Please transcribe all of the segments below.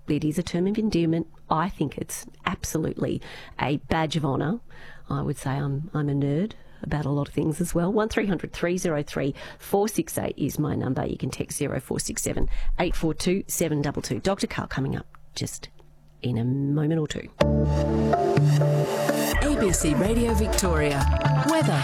it is a term of endearment. I think it's absolutely a badge of honour. I would say I'm a nerd about a lot of things as well. 1300 303 468 is my number. You can text 0467 842 722. Dr. Karl coming up just in a moment or two. ABC Radio Victoria. Weather.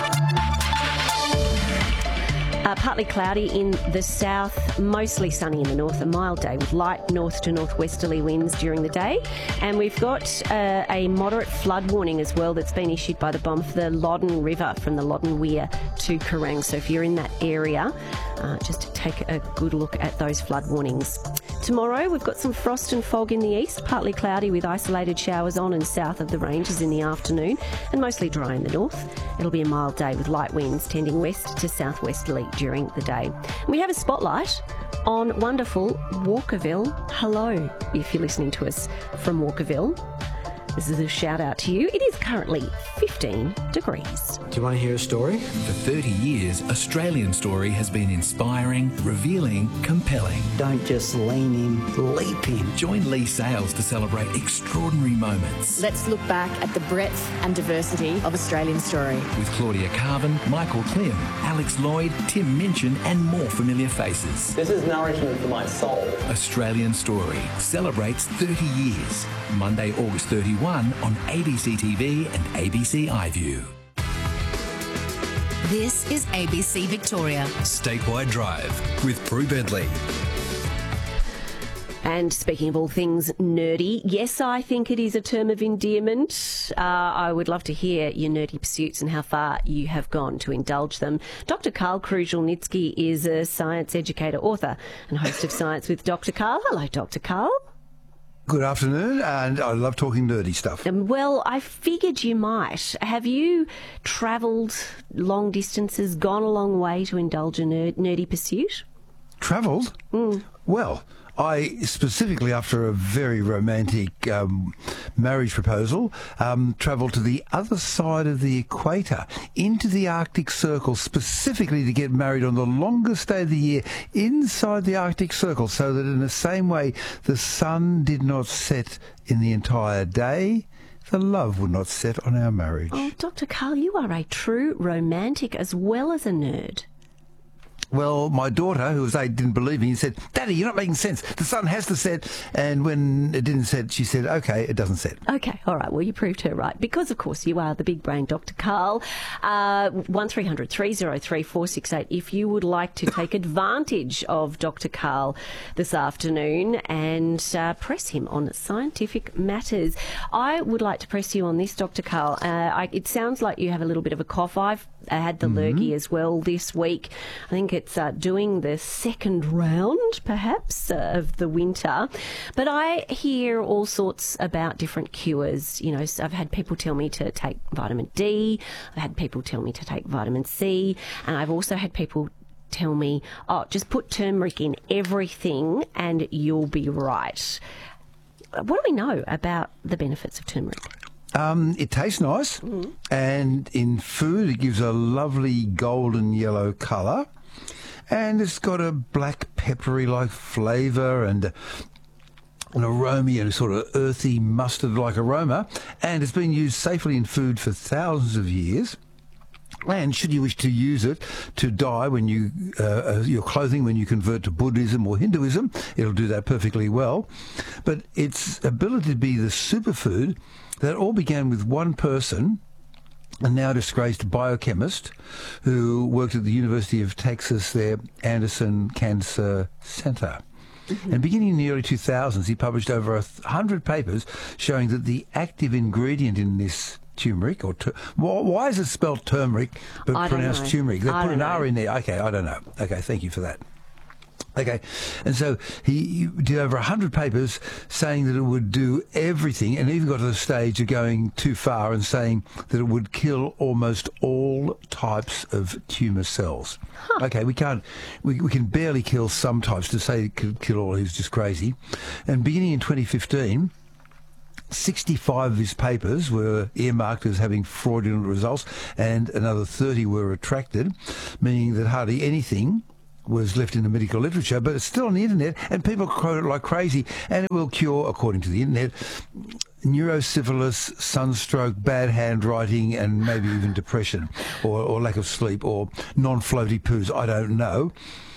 Partly cloudy in the south, mostly sunny in the north, a mild day with light north to northwesterly winds during the day. And we've got a moderate flood warning as well that's been issued by the BOM for the Loddon River from the Loddon Weir to Kerrang. So if you're in that area, just take a good look at those flood warnings. Tomorrow we've got some frost and fog in the east, partly cloudy with isolated showers on and south of the ranges in the afternoon and mostly dry in the north. It'll be a mild day with light winds tending west to southwesterly during the day. And we have a spotlight on wonderful Walkerville. Hello, if you're listening to us from Walkerville. This is a shout out to you. It is currently 15 degrees. Do you want to hear a story? For 30 years, Australian Story has been inspiring, revealing, compelling. Don't just lean in, leap in. Join Lee Sales to celebrate extraordinary moments. Let's look back at the breadth and diversity of Australian Story. With Claudia Carvin, Michael Klim, Alex Lloyd, Tim Minchin and more familiar faces. This is nourishment for my soul. Australian Story celebrates 30 years. Monday, August 31 on ABC TV and ABC iView. This is ABC Victoria. Statewide Drive with Prue Bedley. And speaking of all things nerdy, yes, I think it is a term of endearment. I would love to hear your nerdy pursuits and how far you have gone to indulge them. Dr. Karl Kruszelnicki is a science educator, author and host of Science with Dr. Karl. Hello, Dr. Karl. Good afternoon, and I love talking nerdy stuff. Well, I figured you might. Have you travelled long distances, gone a long way to indulge a nerdy pursuit? Travelled? Well, I specifically, after a very romantic marriage proposal, travelled to the other side of the equator, into the Arctic Circle, specifically to get married on the longest day of the year inside the Arctic Circle, so that in the same way the sun did not set in the entire day, the love would not set on our marriage. Oh, Dr. Karl, you are a true romantic as well as a nerd. Well, my daughter, who was 8, didn't believe me and said, "Daddy, you're not making sense. The sun has to set." And when it didn't set, she said, "OK, it doesn't set." OK, all right. Well, you proved her right. Because, of course, you are the big brain Dr. Karl. 1300 303 468 if you would like to take advantage of Dr. Karl this afternoon and press him on scientific matters. I would like to press you on this, Dr. Karl. It sounds like you have a little bit of a cough. I've had the lurgy as well this week. I think it's doing the second round, perhaps, of the winter. But I hear all sorts about different cures. You know, so I've had people tell me to take vitamin D. I've had people tell me to take vitamin C. And I've also had people tell me, oh, just put turmeric in everything and you'll be right. What do we know about the benefits of turmeric? It tastes nice, and in food it gives a lovely golden yellow colour, and it's got a black peppery-like flavour and an aroma and a sort of earthy mustard-like aroma, and it's been used safely in food for thousands of years. And should you wish to use it to dye when your clothing when you convert to Buddhism or Hinduism, it'll do that perfectly well. But its ability to be the superfood, that all began with one person, a now disgraced biochemist who worked at the University of Texas, their Anderson Cancer Center. And beginning in the early 2000s, he published over 100 papers showing that the active ingredient in this turmeric, or why is it spelled turmeric but pronounced turmeric? They put an R in there. Okay, I don't know. Okay, thank you for that. Okay, and so he did over 100 papers saying that it would do everything, and even got to the stage of going too far and saying that it would kill almost all types of tumour cells. Okay, we can barely kill some types. To say it could kill all is just crazy. And beginning in 2015, 65 of his papers were earmarked as having fraudulent results, and another 30 were retracted, meaning that hardly anything was left in the medical literature, but it's still on the internet, and people quote it like crazy, and it will cure, according to the internet, neurosyphilis, sunstroke, bad handwriting, and maybe even depression, or lack of sleep, or non-floaty poos. I don't know.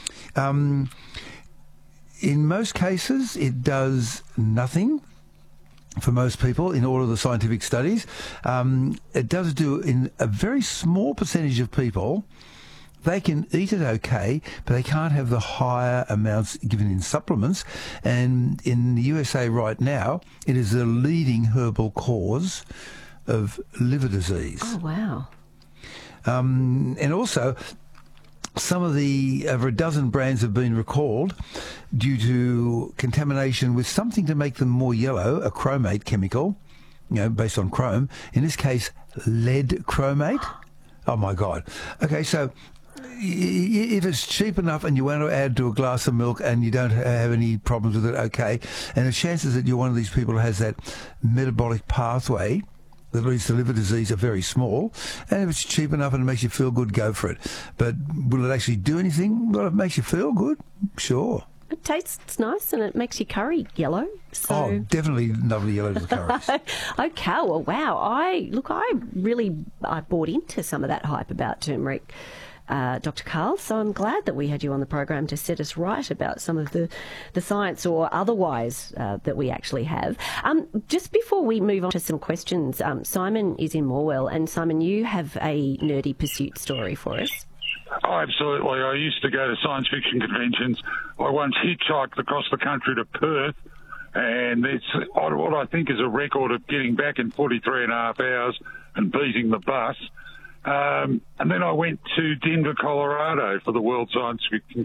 In most cases, it does nothing for most people in all of the scientific studies. It does do in a very small percentage of people. They can eat it okay, but they can't have the higher amounts given in supplements. And in the USA right now, it is the leading herbal cause of liver disease. Oh, wow. And also, some of the over a dozen brands have been recalled due to contamination with something to make them more yellow, a chromate chemical, based on chrome. In this case, lead chromate. Oh, my God. Okay, so if it's cheap enough and you want to add to a glass of milk and you don't have any problems with it, okay. And the chances that you're one of these people who has that metabolic pathway that leads to liver disease are very small. And if it's cheap enough and it makes you feel good, go for it. But will it actually do anything? Well, it makes you feel good, sure. It tastes nice and it makes your curry yellow. So. Oh, definitely lovely yellow to the curries. Okay, well, wow. I bought into some of that hype about turmeric, Dr. Karl, so I'm glad that we had you on the program to set us right about some of the science or otherwise that we actually have. Just before we move on to some questions, Simon is in Morwell, and Simon, you have a nerdy pursuit story for us. Oh, absolutely. I used to go to science fiction conventions. I once hitchhiked across the country to Perth, and it's what I think is a record of getting back in 43 and a half hours and beating the bus. And then I went to Denver, Colorado for the World Science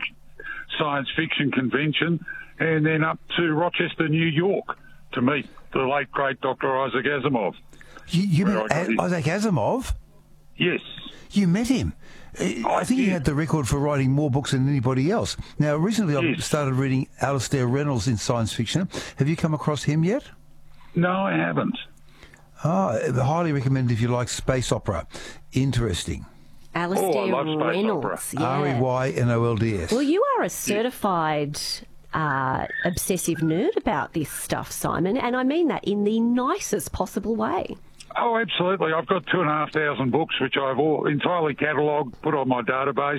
Fiction Convention, and then up to Rochester, New York to meet the late, great Dr. Isaac Asimov. You met Isaac Asimov? Yes. You met him? I think he had the record for writing more books than anybody else. Now, recently I've started reading Alastair Reynolds in science fiction. Have you come across him yet? No, I haven't. I highly recommend if you like space opera. Interesting. Alastair Reynolds. Yeah. Reynolds. Well, you are a certified obsessive nerd about this stuff, Simon, and I mean that in the nicest possible way. Oh, absolutely. I've got 2,500 books, which I've all entirely catalogued, put on my database,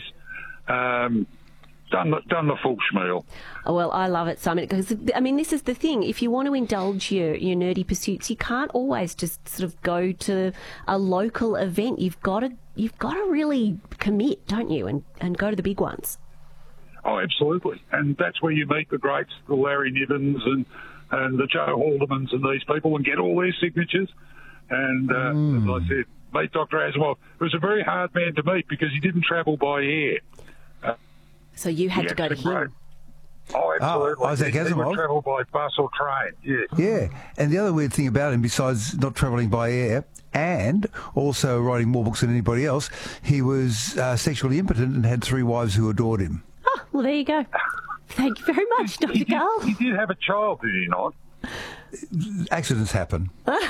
done the full schmeal. Oh, well, I love it, Simon, because, I mean, this is the thing. If you want to indulge your nerdy pursuits, you can't always just sort of go to a local event. You've got to really commit, don't you, and go to the big ones. Oh, absolutely. And that's where you meet the greats, the Larry Nivens and the Joe Haldermans and these people, and get all their signatures. And as I said, meet Dr. Asimov. It was a very hard man to meet because he didn't travel by air. So you had to go to him. Oh, absolutely. Isaac Asimov. He would travel by bus or train, yes. Yeah, and the other weird thing about him, besides not travelling by air and also writing more books than anybody else, he was sexually impotent and had 3 wives who adored him. Oh, well, there you go. Thank you very much, Dr. Karl. He did have a child, did he not? Accidents happen.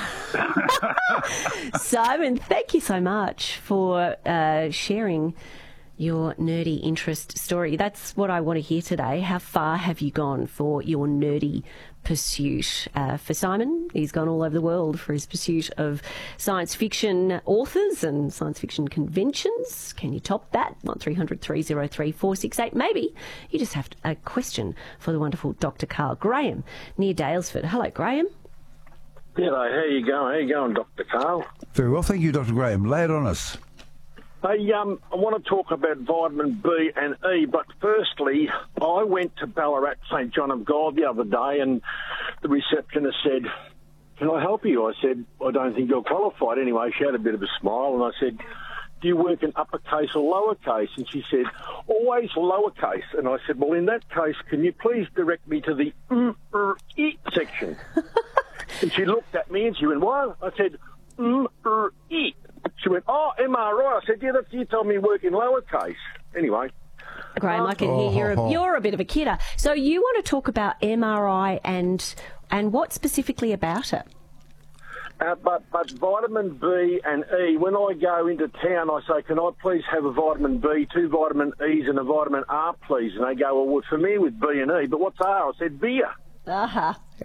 Simon, thank you so much for sharing your nerdy interest story. That's what I want to hear today. How far have you gone for your nerdy pursuit? For Simon, he's gone all over the world for his pursuit of science fiction authors and science fiction conventions. Can you top that? 1300 303 468. Maybe you just have a question for the wonderful Dr. Karl. Graham, near Daylesford. Hello, Graham. G'day, how you going? How you going, Dr. Karl? Very well, thank you, Dr. Graham. Lay it on us. Hey, I want to talk about vitamin B and E, but firstly, I went to Ballarat St John of God the other day, and the receptionist said, "Can I help you?" I said, "I don't think you're qualified." Anyway, she had a bit of a smile, and I said, "Do you work in uppercase or lowercase?" And she said, "Always lowercase." And I said, "Well, in that case, can you please direct me to the E section?" And she looked at me and she went, "What?" I said, E. She went, "Oh, MRI." I said, "Yeah, you told me you work in lowercase." Anyway. Graham, I can hear you're a bit of a kidder. So you want to talk about MRI and what specifically about it? But vitamin B and E, when I go into town, I say, can I please have a vitamin B, 2 vitamin E's and a vitamin R, please? And they go, well, we're familiar with B and E, but what's R? I said, beer. Very